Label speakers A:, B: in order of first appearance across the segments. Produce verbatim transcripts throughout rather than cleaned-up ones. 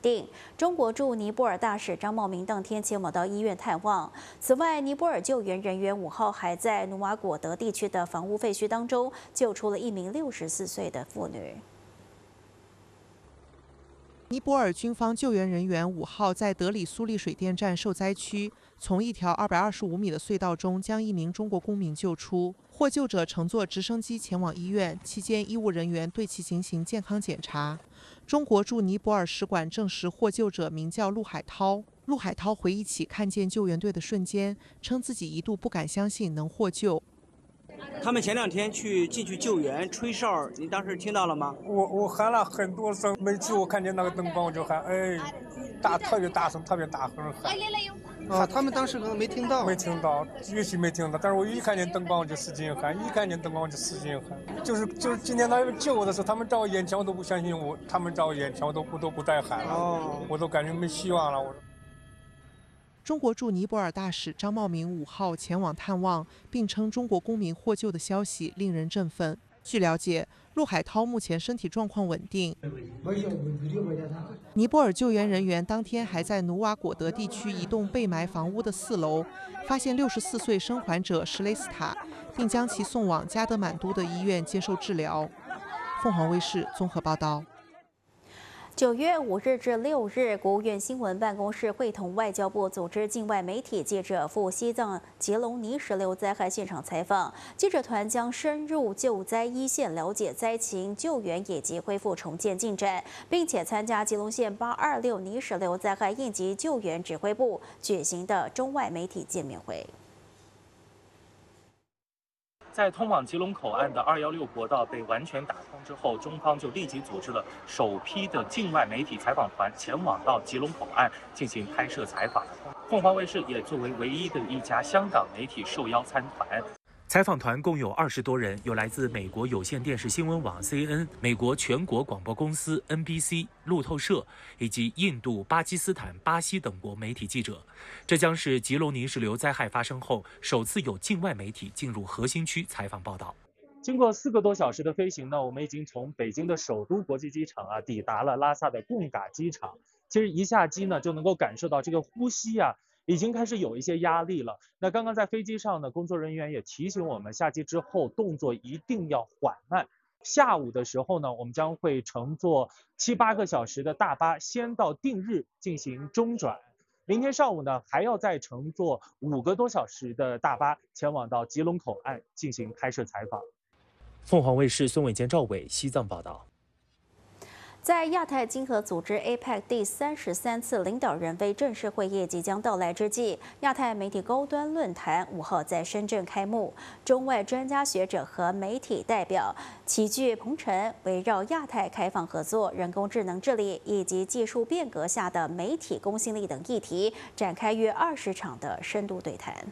A: 定。中国驻尼泊尔大使张茂明当天前往到医院探望。此外，尼泊尔救援人员五号还在努瓦果德地区的房屋废墟当中救出了一名六十四岁的妇女。
B: 尼泊尔军方救援人员五号在德里苏利水电站受灾区，从一条二百二十五米的隧道中将一名中国公民救出。获救者乘坐直升机前往医院，期间医务人员对其进行健康检查。中国驻尼泊尔使馆证实，获救者名叫陆海涛。陆海涛回忆起看见救援队的瞬间，称自己一度不敢相信能获救。
C: 他们前两天去进去救援，吹哨，您当时听到了吗？
D: 我我喊了很多声，每次我看见那个灯光我就喊，哎，大特别大声，特别大声喊。
E: 啊，他们当时可能没听到，
D: 没听到，也许没听到，但是我一看见灯光我就使劲喊，一看见灯光我就使劲喊。就是就是今天他们救我的时候，他们在我眼前我都不相信我，他们在我眼前我都我都不带喊了，哦，我都感觉没希望了，我。
B: 中国驻尼泊尔大使张茂明五号前往探望，并称中国公民获救的消息令人振奋。据了解，陆海涛目前身体状况稳定。尼泊尔救援人员当天还在努瓦果德地区一栋被埋房屋的四楼，发现六十四岁生还者什雷斯塔，并将其送往加德满都的医院接受治疗。凤凰卫视综合报道。
A: 九月五日至六日，国务院新闻办公室会同外交部组织境外媒体记者赴西藏吉隆泥石流灾害现场采访。记者团将深入救灾一线，了解灾情、救援以及恢复重建进展，并且参加吉隆县八二六泥石流灾害应急救援指挥部举行的中外媒体见面会。
F: 在通往吉隆口岸的二幺六国道被完全打通之后，中方就立即组织了首批的境外媒体采访团前往到吉隆口岸进行拍摄采访。凤凰卫视也作为唯一的一家香港媒体受邀参团。 采访团共有二十多人，有来自美国有线电视新闻网 C N、美国全国广播公司 N B C、路透社以及印度、巴基斯坦、巴西等国媒体记者。这将是吉隆泥石流灾害发生后首次有境外媒体进入核心区采访报道。经过四个多小时的飞行呢，我们已经从北京的首都国际机场啊抵达了拉萨的贡嘎机场。其实一下机呢，就能够感受到这个呼吸啊。 已经开始有一些压力了。那刚刚在飞机上呢，工作人员也提醒我们，下机之后动作一定要缓慢。下午的时候呢，我们将会乘坐七八个小时的大巴，先到定日进行中转。明天上午呢，还要再乘坐五个多小时的大巴，前往到吉隆口岸进行拍摄采访。凤凰卫视孙伟坚、赵伟西藏报道。
A: 在亚太经合组织 A P E C 第三十三次领导人非正式会议即将到来之际，亚太媒体高端论坛五号在深圳开幕。中外专家学者和媒体代表齐聚鹏城，围绕亚太开放合作、人工智能治理以及技术变革下的媒体公信力等议题，展开约二十场的深度对谈。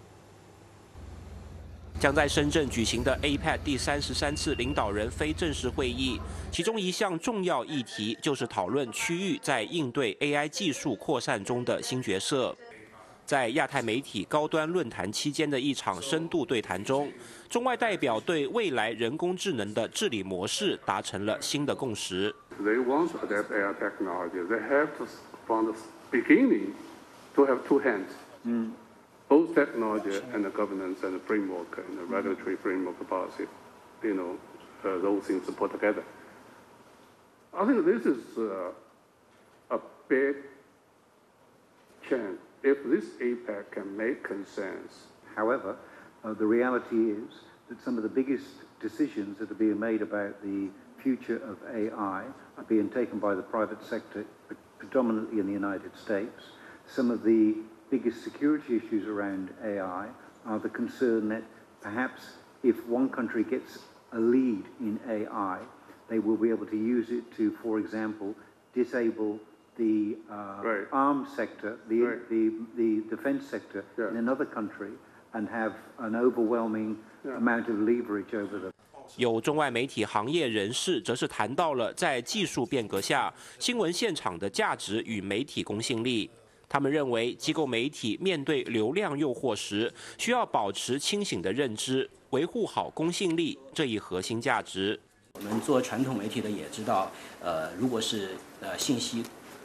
G: 将在深圳举行的 A P E C 第三十三次领导人非正式会议，其中一项重要议题就是讨论区域在应对 A I 技术扩散中的新角色。在亚太媒体高端论坛期间的一场深度对谈中，中外代表对未来人工智能的治理模式达成了新的共识。
H: They want to adapt A I technology. They have to, from the beginning, to have two hands. Mm. Both technology and the governance and the framework and the regulatory framework policy, you know, uh, those things to put together. I think this is uh, a big chance if this A P E C can make consensus.
I: However, uh, the reality is that some of the biggest decisions that are being made about the future of A I are being taken by the private sector, predominantly in the United States. Some of the biggest security issues around A I are the concern that perhaps if one country gets a lead in A I, they will be able to use it to, for example, disable the uh, right. arms sector, the, right. the, the defense sector yeah. in another country and have an overwhelming yeah. amount of leverage over them.
G: 有中外媒体行业人士则是谈到了在技术变革下，新闻现场的价值与媒体公信力。他们认为，机构媒体面对流量诱惑时，需要保持清醒的认知，维护好公信力这一核心价值。
J: 我们做传统媒体的也知道，呃，如果是呃信息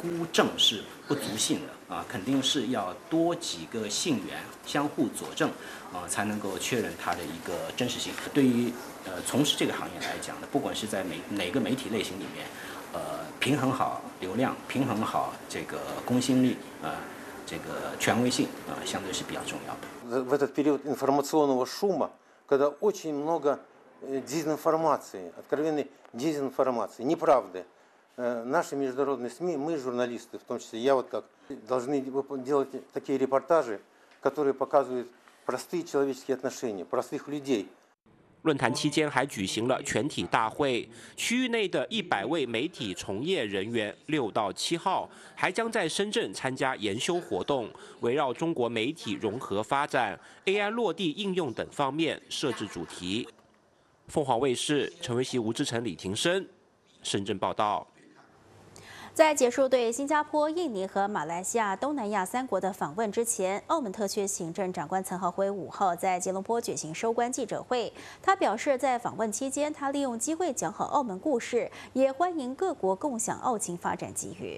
J: 孤证是不足信的啊，肯定是要多几个信源相互佐证啊，才能够确认它的一个真实性。对于呃从事这个行业来讲呢，不管是在每哪个媒体类型里面，呃，平衡好流量，平衡好这个公信力啊，这个权威性啊，相对是比较重要的。
K: В этот период информационного шума, когда очень много дезинформации, откровенной дезинформации, неправды, наши международные СМИ, мы, журналисты, в том числе я вот как, должны делать такие репортажи, которые показывают простые человеческие отношения, простых людей.
G: 论坛期间还举行了全体大会，区域内的一百位媒体从业人员六到七号还将在深圳参加研修活动，围绕中国媒体融合发展、A I 落地应用等方面设置主题。凤凰卫视陈维熙、吴志成、李庭生，深圳报道。
A: 在结束对新加坡、印尼和马来西亚、东南亚三国的访问之前，澳门特区行政长官岑浩辉五号在吉隆坡举行收官记者会。他表示，在访问期间，他利用机会讲好澳门故事，也欢迎各国共享澳青发展机遇。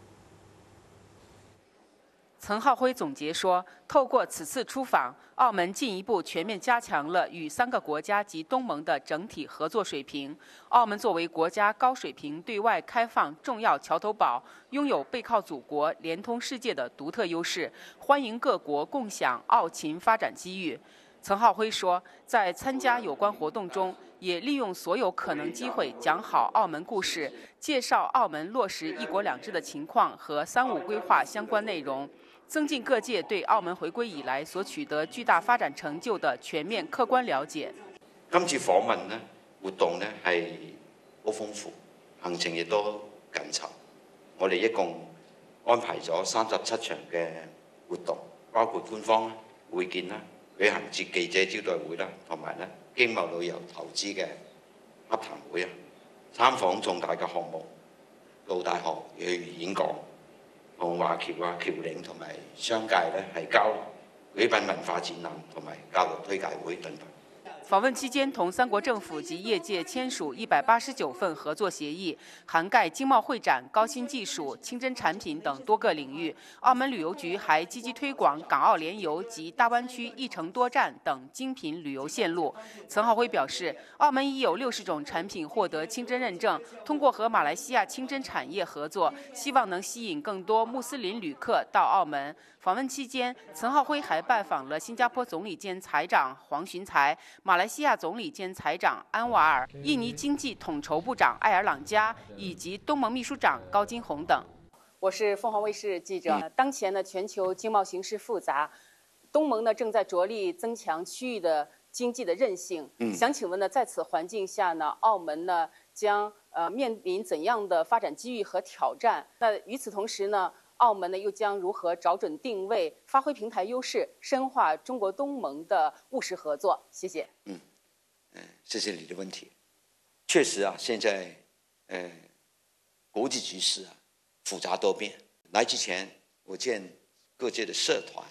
L: 岑浩辉总结说，透过此次出访，澳门进一步全面加强了与三个国家及东盟的整体合作水平。澳门作为国家高水平对外开放重要桥头堡，拥有背靠祖国、联通世界的独特优势，欢迎各国共享澳秦发展机遇。岑浩辉说，在参加有关活动中，也利用所有可能机会讲好澳门故事，介绍澳门落实一国两制的情况和三五规划相关内容。增进各界對澳門回歸以來所取得巨大發展成就的全面客觀了解。
M: 今次訪問呢活動呢係好豐富，行程亦都緊湊。我哋一共安排咗三十七場嘅活動，包括官方會見啦、旅行節記者招待會啦，同埋呢經貿旅遊投資嘅洽談會啊，參訪重大嘅項目，到大學去演講。同華僑啊、僑領同埋商界咧係交流，舉辦文化展覽同埋教育推介會等等。
L: 訪問期間，同三國政府及業界簽署一百八十九份合作協議，涵蓋經貿會展、高新技術、清真產品等多個領域。澳門旅遊局還積極推廣港澳聯遊及大灣區一程多站等精品旅遊線路。岑浩輝表示，澳門已有六十種產品獲得清真認證，通過和馬來西亞清真產業合作，希望能吸引更多穆斯林旅客到澳門。訪問期間，岑浩輝還拜訪了新加坡總理兼財長黃循財、馬來西亞總理兼財長安瓦爾、印尼經濟統籌部長艾爾朗加以及東盟秘書長高金紅等。我是鳳凰衛視記者。當前呢，全球經貿形勢複雜，東盟呢正在着力增強區域的經濟的韌性。嗯、想請問呢，在此環境下呢，澳門呢將呃面臨怎樣的發展機遇和挑戰？那與此同時呢，澳門呢又將如何找準定位，發揮平台優勢，深化中國東盟的務實合作？謝謝。
M: 嗯，呃，謝謝你的問題。確實啊，現在呃國際局勢啊複雜多變。來之前，我見各界的社團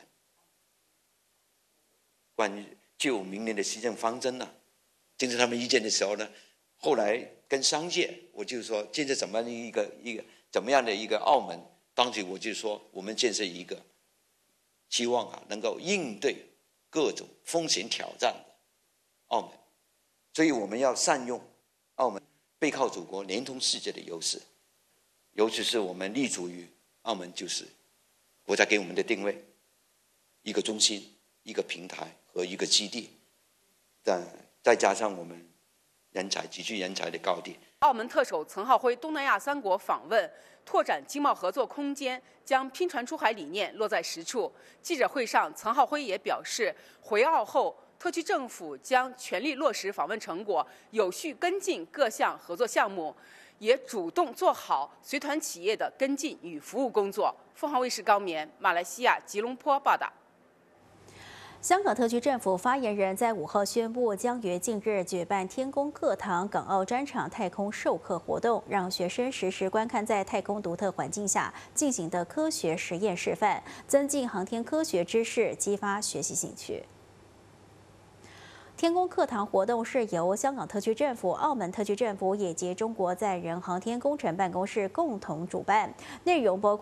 M: 關於就明年的施政方針呢、啊，聽取他們意見的時候呢，後來跟商界我就說建設怎麼一個一個怎麼樣的一個澳門。當時我就說，我們建設一個，希望啊能夠應對各種風險挑戰的澳門，所以我們要善用澳門背靠祖國、連通世界的優勢，尤其是我們立足於澳門，就是國家給我們的定位，一個中心、一個平台和一個基地，但再加上我們人才集聚人才的高地。
L: 澳門特首岑浩輝東南亞三國訪問，拓展經貿合作空間，將拼船出海理念落在實處。記者會上，岑浩輝也表示，回澳後，特區政府將全力落實訪問成果，有序跟進各項合作項目，也主動做好隨團企業的跟進與服務工作。鳳凰衛視高棉，馬來西亞吉隆坡報道。
A: 香港特區政府發言人在五號宣布，將於近日舉辦天宮課堂港澳專場太空授課活動，讓學生實時觀看在太空獨特環境下進行的科學實驗示範，增進航天科學知識，激發學習興趣。 天宫课堂活动是由香港特区政府、澳门特区政府以及中国载人航天工程办公室共同主办，内容包括